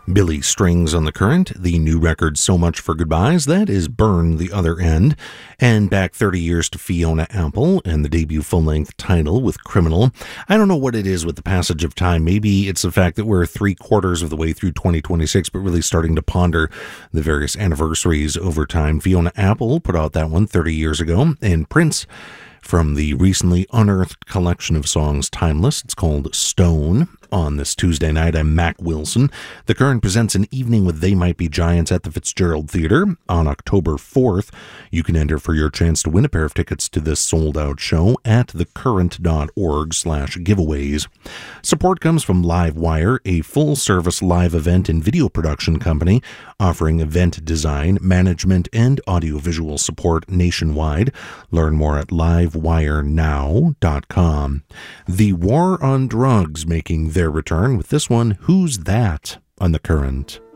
Billy Strings on the Current, the new record So Much for Goodbyes, that is Burn the Other End, and back 30 years to Fiona Apple and the debut full-length title with Criminal. I don't know what it is with the passage of time. Maybe it's the fact that we're 3/4 of the way through 2026, but really starting to ponder the various anniversaries over time. Fiona Apple put out that one 30 years ago, and Prince from the recently unearthed collection of songs Timeless. It's called Stone. On this Tuesday night, I'm Mac Wilson. The Current presents an evening with They Might Be Giants at the Fitzgerald Theatre on October 4th. You can enter for your chance to win a pair of tickets to this sold-out show at thecurrent.org/giveaways. Support comes from Livewire, a full-service live event and video production company offering event design, management, and audiovisual support nationwide. Learn more at livewirenow.com. The War on Drugs making their return with this one, Who's That? On the Current.